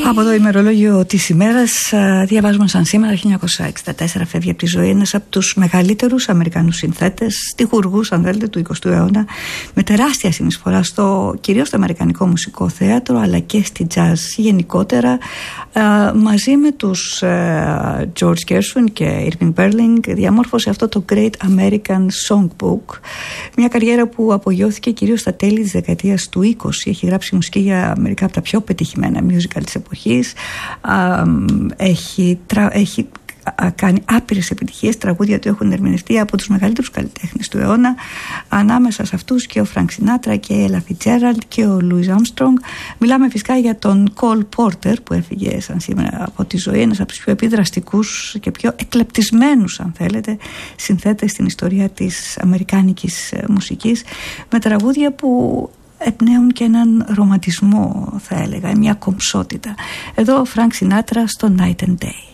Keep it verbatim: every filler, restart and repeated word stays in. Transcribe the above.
Από το ημερολόγιο της ημέρας διαβάζουμε σαν σήμερα χίλια εννιακόσια εξήντα τέσσερα φεύγει από τη ζωή ένας από τους μεγαλύτερους Αμερικανούς συνθέτες, στιχουργούς αν θέλετε του εικοστού αιώνα, με τεράστια συνεισφορά στο, κυρίως στο αμερικανικό μουσικό θέατρο αλλά και στη jazz γενικότερα, μαζί με τους George Gershwin και Irving Berlin διαμόρφωσε αυτό το Great American Songbook, μια καριέρα που απογειώθηκε κυρίως στα τέλη της δεκαετίας του είκοσι. Έχει γράψει μουσική για μερικά από τα πιο πετυχημένα musical της εποχής, έχει, τρα, έχει κάνει άπειρες επιτυχίες, τραγούδια του έχουν ερμηνευτεί από τους μεγαλύτερους καλλιτέχνες του αιώνα, ανάμεσα σε αυτούς και ο Φρανκ Σινάτρα και η Έλα Φιτσέραλντ και ο Λούις Άρμστρονγκ. Μιλάμε φυσικά για τον Κολ Πόρτερ που έφυγε σαν σήμερα από τη ζωή, ένας από τους πιο επιδραστικούς και πιο εκλεπτισμένους αν θέλετε συνθέτες στην ιστορία της αμερικάνικης μουσικής, με τραγούδια που εμπνέουν και έναν ρομαντισμό θα έλεγα, μια κομψότητα. Εδώ ο Φρανκ Σινάτρα στο Night and Day.